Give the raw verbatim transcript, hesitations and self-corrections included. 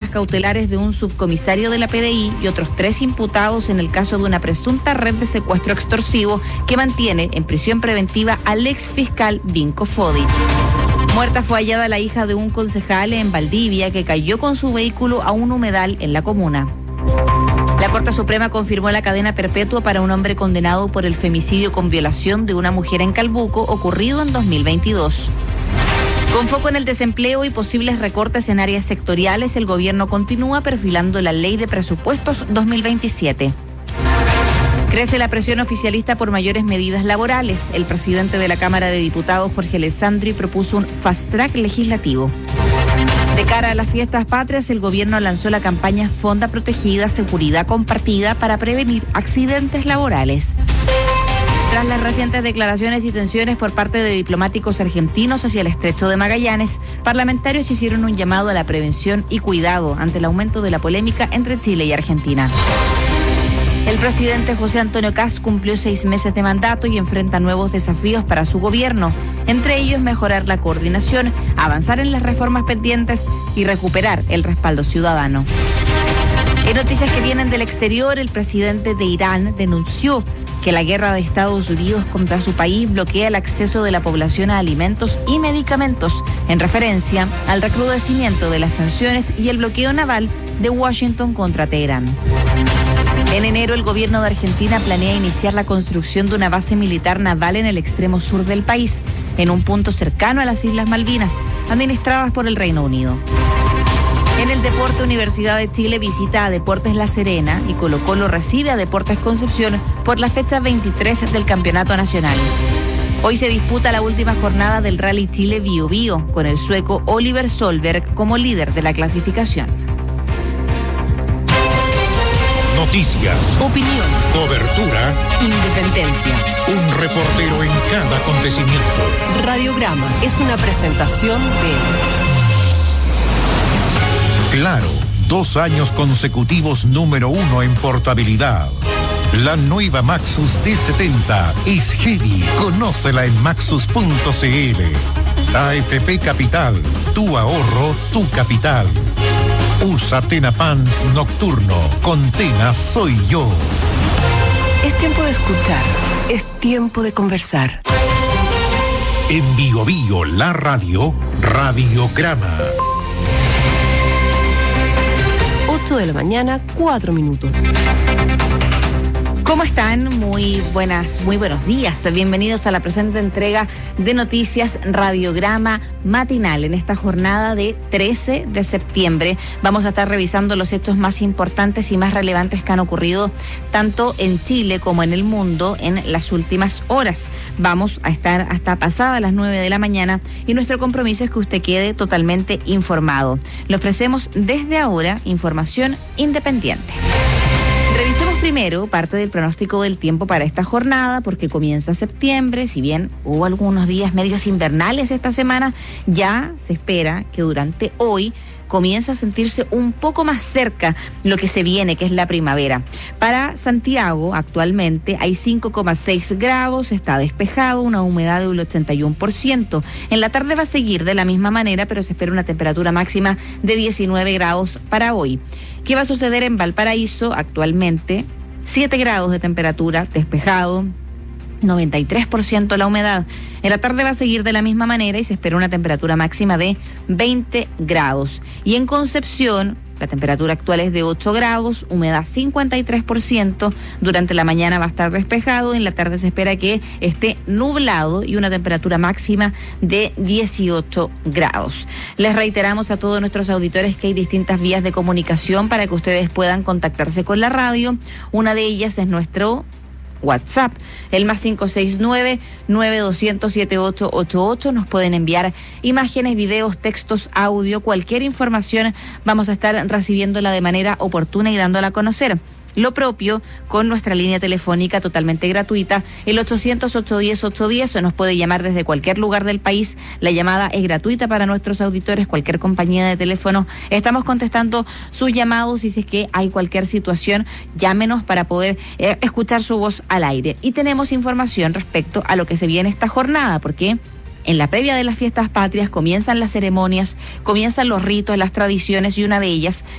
medidas cautelares de un subcomisario de la P D I y otros tres imputados en el caso de una presunta red de secuestro extorsivo que mantiene en prisión preventiva al exfiscal Vinko Fodit. Muerta fue hallada la hija de un concejal en Valdivia que cayó con su vehículo a un humedal en la comuna. La Corte Suprema confirmó la cadena perpetua para un hombre condenado por el femicidio con violación de una mujer en Calbuco ocurrido en dos mil veintidós. Con foco en el desempleo y posibles recortes en áreas sectoriales, el gobierno continúa perfilando la Ley de Presupuestos dos mil veintisiete. Crece la presión oficialista por mayores medidas laborales. El presidente de la Cámara de Diputados, Jorge Alessandri, propuso un fast track legislativo. De cara a las fiestas patrias, el gobierno lanzó la campaña Fonda Protegida, Seguridad Compartida para prevenir accidentes laborales. Tras las recientes declaraciones y tensiones por parte de diplomáticos argentinos hacia el Estrecho de Magallanes, parlamentarios hicieron un llamado a la prevención y cuidado ante el aumento de la polémica entre Chile y Argentina. El presidente José Antonio Kast cumplió seis meses de mandato y enfrenta nuevos desafíos para su gobierno, entre ellos mejorar la coordinación, avanzar en las reformas pendientes y recuperar el respaldo ciudadano. En noticias que vienen del exterior, el presidente de Irán denunció que la guerra de Estados Unidos contra su país bloquea el acceso de la población a alimentos y medicamentos, en referencia al recrudecimiento de las sanciones y el bloqueo naval de Washington contra Teherán. En enero, el gobierno de Argentina planea iniciar la construcción de una base militar naval en el extremo sur del país, en un punto cercano a las Islas Malvinas, administradas por el Reino Unido. En el deporte, Universidad de Chile visita a Deportes La Serena y Colo-Colo recibe a Deportes Concepción por la fecha veintitrés del Campeonato Nacional. Hoy se disputa la última jornada del Rally Chile Bio Bio, con el sueco Oliver Solberg como líder de la clasificación. Noticias, opinión, cobertura, independencia. Un reportero en cada acontecimiento. Radiograma es una presentación de... Claro, dos años consecutivos número uno en portabilidad. La nueva Maxus D setenta es heavy. Conócela en maxus punto c l. A F P Capital, tu ahorro, tu capital. Usa Tena Pants Nocturno. Con Tena soy yo. Es tiempo de escuchar. Es tiempo de conversar. En Bio Bio, la radio, Radiograma. ocho de la mañana, cuatro minutos. ¿Cómo están? Muy buenas, muy buenos días. Bienvenidos a la presente entrega de Noticias Radiograma Matinal. En esta jornada de trece de septiembre vamos a estar revisando los hechos más importantes y más relevantes que han ocurrido tanto en Chile como en el mundo en las últimas horas. Vamos a estar hasta pasadas las nueve de la mañana y nuestro compromiso es que usted quede totalmente informado. Le ofrecemos desde ahora información independiente. Revisemos primero parte del pronóstico del tiempo para esta jornada, porque comienza septiembre. Si bien hubo algunos días medios invernales esta semana, ya se espera que durante hoy comienza a sentirse un poco más cerca lo que se viene, que es la primavera. Para Santiago, actualmente hay cinco coma seis grados, está despejado, una humedad de un ochenta y uno por ciento. En la tarde va a seguir de la misma manera, pero se espera una temperatura máxima de diecinueve grados para hoy. ¿Qué va a suceder en Valparaíso? Actualmente, siete grados de temperatura, despejado, noventa y tres por ciento la humedad. En la tarde va a seguir de la misma manera y se espera una temperatura máxima de veinte grados. Y en Concepción, la temperatura actual es de ocho grados, humedad cincuenta y tres por ciento. Durante la mañana va a estar despejado, en la tarde se espera que esté nublado y una temperatura máxima de dieciocho grados. Les reiteramos a todos nuestros auditores que hay distintas vías de comunicación para que ustedes puedan contactarse con la radio. Una de ellas es nuestro WhatsApp, el más cinco seis nueve, nueve dos cero cero, siete ocho ocho ocho. Nos pueden enviar imágenes, videos, textos, audio, cualquier información vamos a estar recibiéndola de manera oportuna y dándola a conocer. Lo propio con nuestra línea telefónica totalmente gratuita, el ochocientos, ochocientos diez, ochocientos diez, o nos puede llamar desde cualquier lugar del país. La llamada es gratuita para nuestros auditores, cualquier compañía de teléfono. Estamos contestando sus llamados y si es que hay cualquier situación, llámenos para poder eh, escuchar su voz al aire. Y tenemos información respecto a lo que se viene esta jornada, porque en la previa de las fiestas patrias comienzan las ceremonias, comienzan los ritos, las tradiciones, y una de ellas